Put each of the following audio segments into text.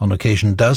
on occasion does.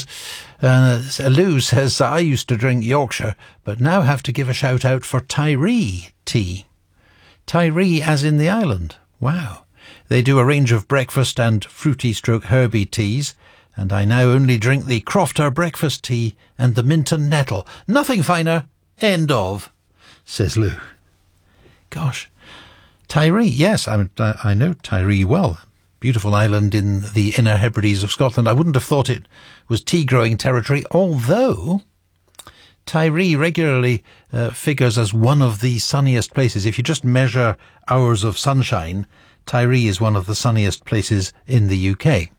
Lou says, I used to drink Yorkshire, but now have to give a shout out for Tiree tea. Tiree as in the island. Wow. They do a range of breakfast and fruity stroke herby teas, and I now only drink the Crofter breakfast tea and the mint and nettle. Nothing finer. End of, says Lou. Gosh. Tiree, yes, I know Tiree well. Beautiful island in the Inner Hebrides of Scotland. I wouldn't have thought it was tea-growing territory, although Tiree regularly figures as one of the sunniest places. If you just measure hours of sunshine, Tiree is one of the sunniest places in the UK.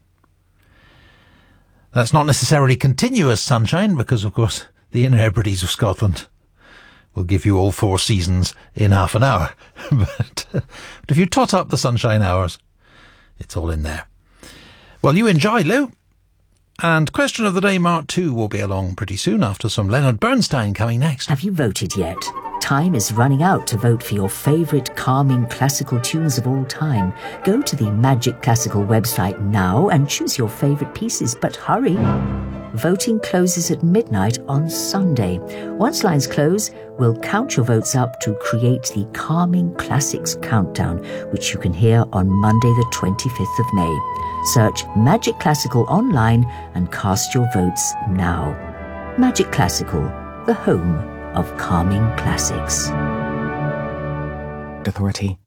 That's not necessarily continuous sunshine, because, of course, the Inner Hebrides of Scotland will give you all 4 seasons in half an hour. but if you tot up the sunshine hours, it's all in there. Well, you enjoy, Lou. And Question of the Day Mark 2 will be along pretty soon after some Leonard Bernstein coming next. Have you voted yet? Time is running out to vote for your favourite calming classical tunes of all time. Go to the Magic Classical website now and choose your favourite pieces, but hurry. Voting closes at midnight on Sunday. Once lines close, we'll count your votes up to create the Calming Classics Countdown, which you can hear on Monday the 25th of May. Search Magic Classical online and cast your votes now. Magic Classical, the home of calming classics. Authority.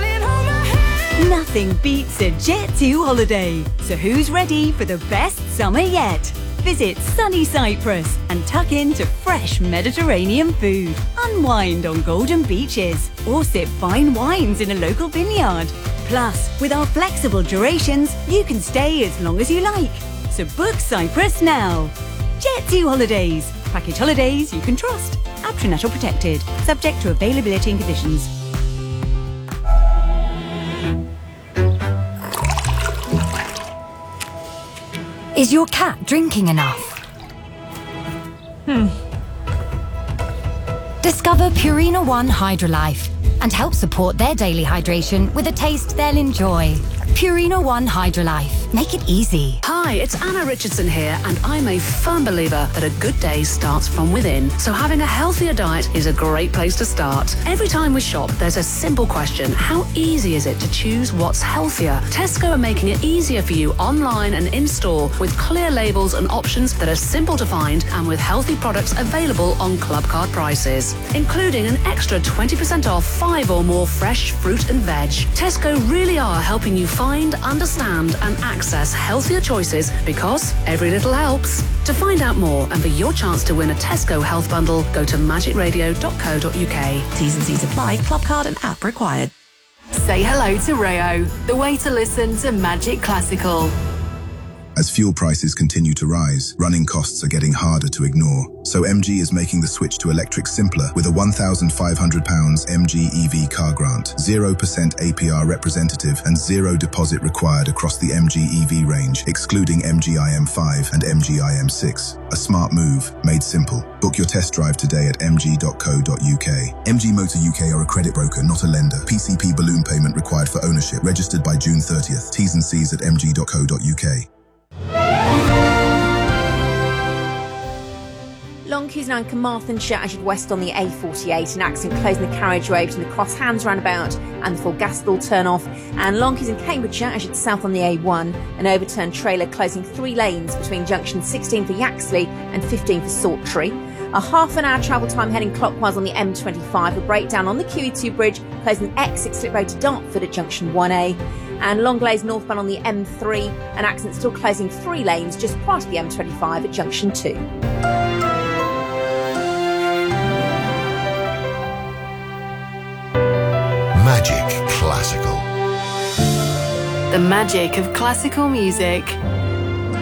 Nothing beats a Jet2 holiday. So who's ready for the best summer yet? Visit sunny Cyprus and tuck into fresh Mediterranean food. Unwind on golden beaches or sip fine wines in a local vineyard. Plus, with our flexible durations, you can stay as long as you like. So book Cyprus now. Jet2 Holidays. Package holidays you can trust. Aptrinatural protected. Subject to availability and conditions. Is your cat drinking enough? Discover Purina One Hydrolife and help support their daily hydration with a taste they'll enjoy. Purina One Hydrolife. Make it easy. Hi, it's Anna Richardson here, and I'm a firm believer that a good day starts from within. So having a healthier diet is a great place to start. Every time we shop, there's a simple question. How easy is it to choose what's healthier? Tesco are making it easier for you online and in-store with clear labels and options that are simple to find and with healthy products available on Clubcard prices, including an extra 20% off 5 or more fresh fruit and veg. Tesco really are helping you find, understand and access healthier choices because every little helps. To find out more and for your chance to win a Tesco health bundle, go to magicradio.co.uk. T's and C's apply. Clubcard and app required. Say hello to Rayo, the way to listen to Magic Classical. As fuel prices continue to rise, running costs are getting harder to ignore. So MG is making the switch to electric simpler with a £1,500 MG EV car grant, 0% APR representative and 0 deposit required across the MG EV range, excluding MG IM5 and MG IM6. A smart move, made simple. Book your test drive today at mg.co.uk. MG Motor UK are a credit broker, not a lender. PCP balloon payment required for ownership. Registered by June 30th. T's and C's at mg.co.uk. Long Cuisinane Carmarthenshire as you'd west on the A48, an accident closing the carriageway between the Cross Hands roundabout and the Fort Gaskell turn-off, and Long Cuisinane Cambridgeshire as you'd south on the A1, an overturned trailer closing 3 lanes between junction 16 for Yaxley and 15 for Salttree. A half an hour travel time heading clockwise on the M25, a breakdown on the QE2 bridge closing the exit slip road to Dartford at junction 1A. And Longleys northbound on the M3, an accident still closing 3 lanes just prior to the M25 at junction 2. Magic Classical. The magic of classical music.